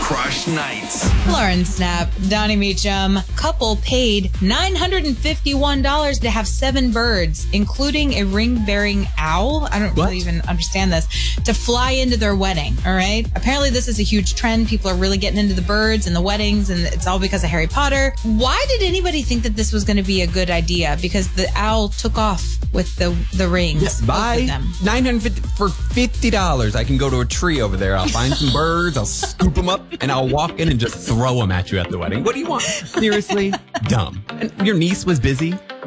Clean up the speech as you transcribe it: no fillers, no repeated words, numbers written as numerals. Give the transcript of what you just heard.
Crush Nights. Lauren Snap, Donnie Meacham. Couple paid $951 to have 7 birds, including a ring-bearing owl. I don't really even understand this. To fly into their wedding, all right? Apparently this is a huge trend. People are really getting into the birds and the weddings, and it's all because of Harry Potter. Why did anybody think that this was going to be a good idea? Because the owl took off with the rings. Yeah, buy $950 for $50. I can go to a tree over there. I'll find some birds. I'll scoop them up, and I'll walk in and just throw them at you at the wedding. What do you want? Seriously? Dumb. And your niece was busy.